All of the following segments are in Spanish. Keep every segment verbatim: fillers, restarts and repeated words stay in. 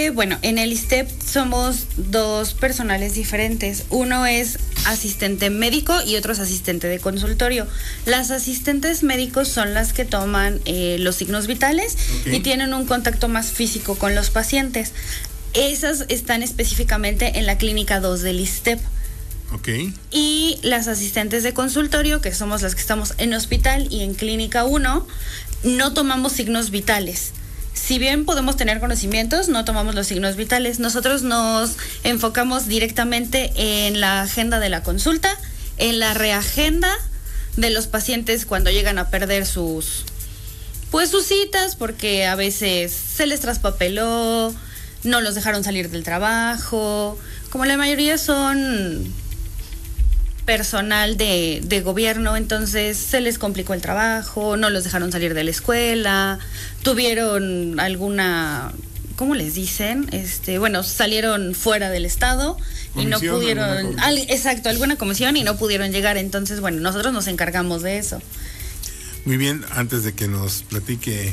que, bueno, en el ISSSTE somos dos personales diferentes. Uno es asistente médico y otro es asistente de consultorio. Las asistentes médicos son las que toman eh, los signos vitales, okay, y tienen un contacto más físico con los pacientes. Esas están específicamente en la clínica dos del ISSSTE. Okay. Y las asistentes de consultorio, que somos las que estamos en hospital y en clínica uno, no tomamos signos vitales. Si bien podemos tener conocimientos, no tomamos los signos vitales. Nosotros nos enfocamos directamente en la agenda de la consulta, en la reagenda de los pacientes cuando llegan a perder sus, pues sus citas, porque a veces se les traspapeló, no los dejaron salir del trabajo. Como la mayoría son personal de, de gobierno, entonces se les complicó el trabajo, no los dejaron salir de la escuela, tuvieron alguna, ¿cómo les dicen? Este, bueno, salieron fuera del estado y no pudieron, al, exacto, alguna comisión y no pudieron llegar, entonces bueno, nosotros nos encargamos de eso. Muy bien, antes de que nos platique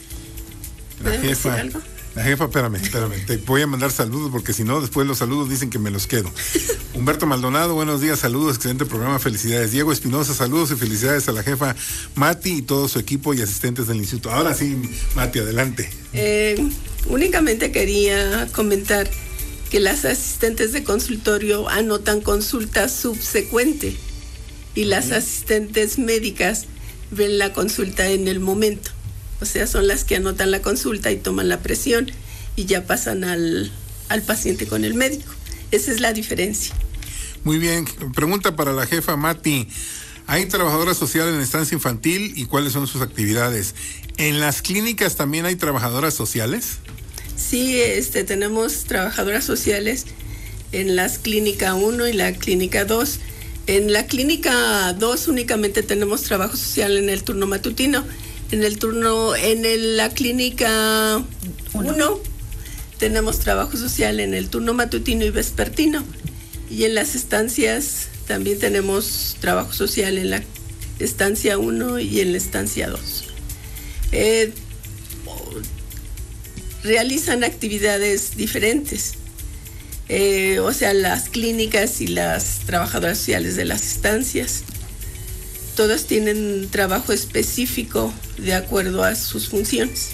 la jefa. Algo? La jefa, espérame, espérame, te voy a mandar saludos porque si no, después los saludos dicen que me los quedo. Humberto Maldonado, buenos días, saludos, excelente programa, felicidades. Diego Espinosa, saludos y felicidades a la jefa Mati y todo su equipo y asistentes del instituto. Ahora sí, Mati, adelante. Eh, únicamente quería comentar que las asistentes de consultorio anotan consulta subsecuente y las uh-huh. asistentes médicas ven la consulta en el momento. O sea, son las que anotan la consulta y toman la presión y ya pasan al, al paciente con el médico. Esa es la diferencia. Muy bien. Pregunta para la jefa Mati. ¿Hay trabajadora social en la estancia infantil y cuáles son sus actividades? ¿En las clínicas también hay trabajadoras sociales? Sí, este, tenemos trabajadoras sociales en las clínica uno y la clínica dos. En la clínica dos únicamente tenemos trabajo social en el turno matutino. En el turno, en el, la clínica uno tenemos trabajo social en el turno matutino y vespertino. Y en las estancias también tenemos trabajo social en la estancia uno y en la estancia dos. Eh, realizan actividades diferentes. Eh, o sea, las clínicas y las trabajadoras sociales de las estancias. Todas tienen trabajo específico de acuerdo a sus funciones.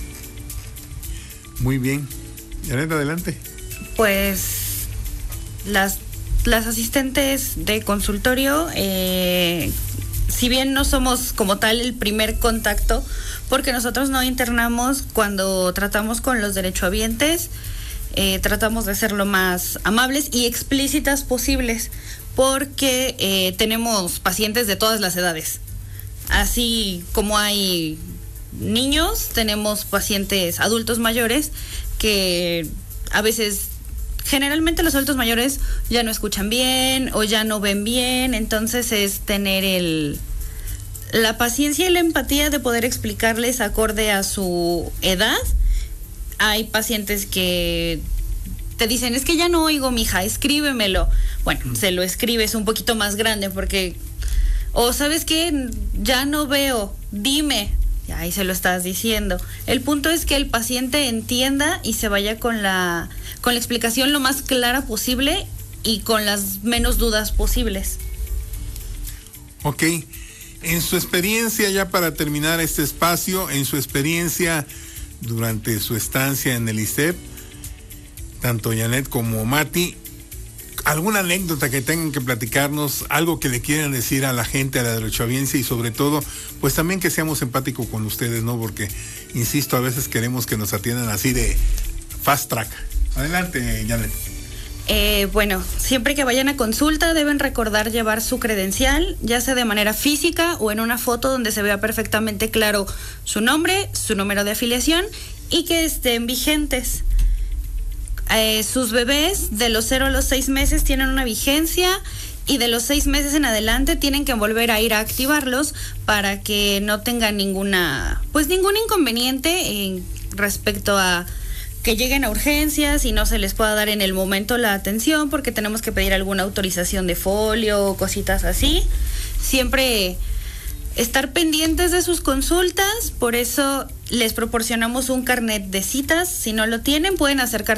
Muy bien. Janet, adelante. Pues las, las asistentes de consultorio, eh, si bien no somos como tal el primer contacto, porque nosotros no internamos cuando tratamos con los derechohabientes, eh, tratamos de ser lo más amables y explícitas posibles, porque eh, tenemos pacientes de todas las edades. Así como hay niños, tenemos pacientes adultos mayores que a veces, generalmente los adultos mayores ya no escuchan bien o ya no ven bien, entonces es tener el la paciencia y la empatía de poder explicarles acorde a su edad. Hay pacientes que te dicen, es que ya no oigo, mija, escríbemelo. Bueno, mm. se lo escribes un poquito más grande porque, o sabes qué, ya no veo, dime, y ahí se lo estás diciendo. El punto es que el paciente entienda y se vaya con la, con la explicación lo más clara posible y con las menos dudas posibles. Ok, en su experiencia, ya para terminar este espacio, en su experiencia durante su estancia en el ISSSTE, tanto Janet como Mati, ¿alguna anécdota que tengan que platicarnos? Algo que le quieran decir a la gente, a la derechohabiencia y sobre todo, pues también que seamos empáticos con ustedes, ¿no? Porque, insisto, a veces queremos que nos atiendan así de fast track. Adelante, Janet. Eh, bueno, siempre que vayan a consulta deben recordar llevar su credencial, ya sea de manera física o en una foto donde se vea perfectamente claro su nombre, su número de afiliación y que estén vigentes. Eh, sus bebés de los cero a los seis meses tienen una vigencia y de los seis meses en adelante tienen que volver a ir a activarlos para que no tengan ninguna, pues ningún inconveniente en respecto a que lleguen a urgencias y no se les pueda dar en el momento la atención porque tenemos que pedir alguna autorización de folio o cositas así. Siempre estar pendientes de sus consultas, por eso les proporcionamos un carnet de citas. Si no lo tienen, pueden acercarse